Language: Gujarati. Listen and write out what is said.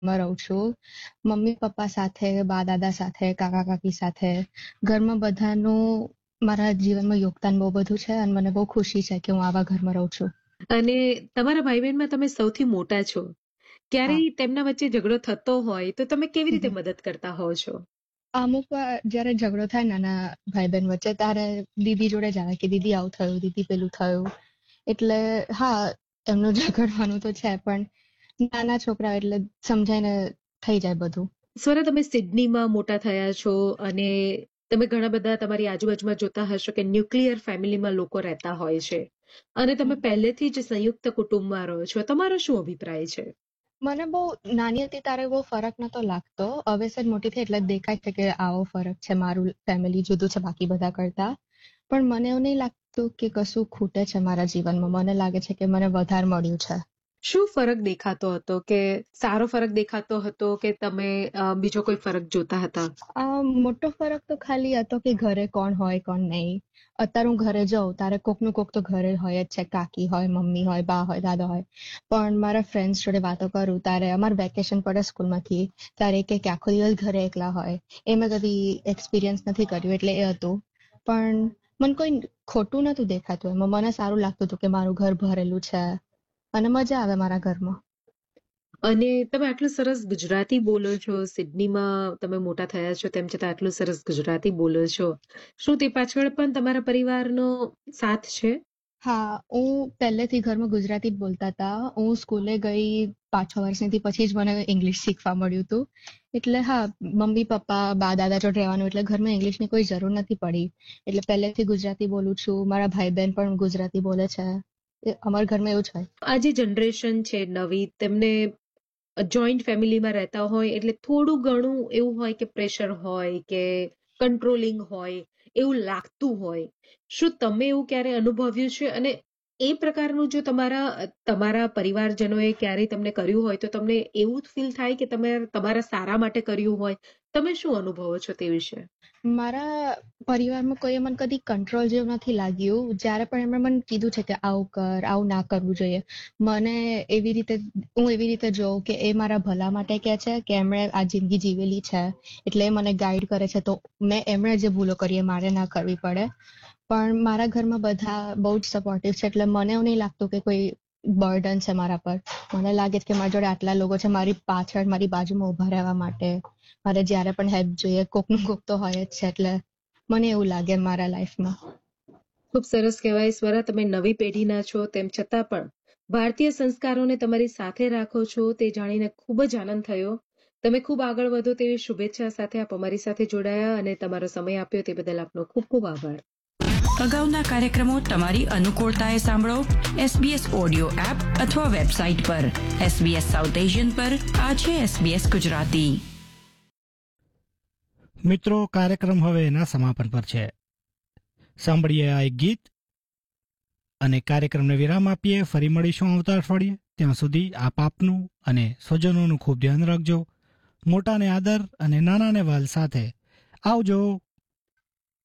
રહું છું. મમ્મી પપ્પા સાથે, બા દાદા સાથે, કાકા કાકી સાથે. ઘરમાં બધાનું મારા જીવનમાં યોગદાન બહુ બધું છે અને મને બહુ ખુશી છે કે હું આવા ઘરમાં રહું છું. અને તમારા ભાઈ બહેનમાં તમે સૌથી મોટા છો. ક્યારેય તેમના વચ્ચે ઝઘડો થતો હોય તો તમે કેવી રીતે મદદ કરતા હોવ છો? અમુક વાર જયારે ઝઘડો થાય નાના ભાઈ બહેન વચ્ચે ત્યારે દીદી જોડે જ આવે કે દીદી આવું થયું, દીદી પેલું થયું. એટલે હા, એમનું ઝઘડવાનું તો છે પણ નાના છોકરા એટલે સમજાઈને થઈ જાય બધું. સ્વરા, તમે સિડનીમાં મોટા થયા છો અને તમે ઘણા બધા તમારી આજુબાજુમાં જોતા હશો કે ન્યુક્લિયર ફેમિલીમાં લોકો રહેતા હોય છે અને તમે પહેલેથી જ સંયુક્ત કુટુંબમાં રહો છો. તમારો શું અભિપ્રાય છે? મને બહુ નાની હતી ત્યારે બહુ ફરક નતો લાગતો. હવે સર મોટી થઈ એટલે દેખાય છે કે આવો ફરક છે, મારું ફેમિલી જુદું છે બાકી બધા કરતા. પણ મને એવું નહીં લાગતું કે કશું ખૂટે છે મારા જીવનમાં. મને લાગે છે કે મને વધારે મળ્યું છે. શું ફરક દેખાતો હતો? કે સારો ફરક દેખાતો હતો કે તમે બીજો કોઈ ફરક જોતા હતા? મોટો ફરક તો ખાલી હતો કે ઘરે કોણ હોય કોણ નહીં. અત્યારે હું ઘરે જાઉં ત્યારે કોકનું કોક તો ઘરે હોય જ છે. કાકી હોય, મમ્મી હોય, બા હોય, દાદા હોય. પણ મારા ફ્રેન્ડ્સ જોડે વાતો કરું ત્યારે અમારે વેકેશન પડે સ્કૂલમાંથી ત્યારે કે આખો દિવસ ઘરે એકલા હોય. એ મેં કદી એક્સપિરિયન્સ નથી કર્યું એટલે એ હતું. પણ મને કોઈ ખોટું નતું દેખાતું એમાં. મને સારું લાગતું હતું કે મારું ઘર ભરેલું છે અને મજા આવે મારા ઘરમાં. અને તમે આટલું સરસ ગુજરાતી બોલો છો, સિડનીમાં તમે મોટા થયા છો તેમ છતાં આટલું સરસ ગુજરાતી બોલો છો. શું તે પાછળ પણ તમારા પરિવારનો સાથ છે? હા, હું પહેલેથી ઘરમાં ગુજરાતી જ બોલતા હતા. હું સ્કૂલે ગઈ 5-6 વર્ષની પછી જ મને ઇંગ્લિશ શીખવા મળ્યું હતું. એટલે હા, મમ્મી પપ્પા બા દાદા જોડે રહેવાનું એટલે ઘરમાં ઇંગ્લિશની કોઈ જરૂર નથી પડી. એટલે પહેલેથી ગુજરાતી બોલું છું. મારા ભાઈ બહેન પણ ગુજરાતી બોલે છે. અમારા ઘરમાં એવું જ હોય. આ જે જનરેશન છે નવી, તેમને જોઈન્ટ ફેમિલીમાં રહેતા હોય એટલે થોડું ઘણું એવું હોય કે પ્રેશર હોય કે કંટ્રોલિંગ હોય એવું લાગતું હોય. શું તમે એવું ક્યારે અનુભવ્યું છે? અને એ પ્રકારનું જો તમારા પરિવારજનોએ ક્યારેય તમને કર્યું હોય તો તમને એવું ફીલ થાય કે તમે તમારા સારા માટે કર્યું હોય? તમે શું અનુભવો છો તે વિશે? મારા પરિવારમાં કોઈએ મને કદી કંટ્રોલ જેવું નથી લાગ્યું. જ્યારે પણ એમણે મને કીધું છે કે આવું કર, આવું ના કરવું જોઈએ. હું એવી રીતે જોઉં કે એ મારા ભલા માટે કહે છે કે એમણે આ જિંદગી જીવેલી છે એટલે એ મને ગાઈડ કરે છે તો એમણે જે ભૂલો કરી એ મારે ના કરવી પડે. પણ મારા ઘરમાં બધા બહુ જ સપોર્ટિવ છે એટલે મને એવું નહીં લાગતું કે કોઈ બર્ડન છે મારા પર. મને લાગે છે કે મારી જોડે આટલા લોકો છે મારી પાછળ, મારી બાજુમાં ઊભા રહેવા માટે. મારે જ્યારે પણ હેલ્પ જોઈએ કોકનું કોક તો હોય જ છે એટલે મને એવું લાગે મારા લાઈફમાં. ખૂબ સરસ કહેવાય સ્વરા, તમે નવી પેઢીના છો તેમ છતાં પણ ભારતીય સંસ્કારોને તમારી સાથે રાખો છો તે જાણીને ખૂબ જ આનંદ થયો. તમે ખૂબ આગળ વધો તેવી શુભેચ્છા સાથે આપ અમારી સાથે જોડાયા અને તમારો સમય આપ્યો તે બદલ આપનો ખૂબ ખૂબ આભાર. અગાઉના કાર્યક્રમો તમારી અનુકૂળતાએ સાંભળો SBS ઓડિયો એપ અથવા વેબસાઇટ પર. SBS સાઉથ એશિયન પર આજે SBS ગુજરાતી. મિત્રો, કાર્યક્રમ હવે એના સમાપન પર છે. સાંભળીએ આ એક ગીત અને કાર્યક્રમને વિરામ આપીએ. ફરી મળીશું આવતા અઠવાડિયે. ત્યાં સુધી આપ આપનું અને સ્વજનોનું ખૂબ ધ્યાન રાખજો. મોટાને આદર અને નાનાને વાલ સાથે આવજો.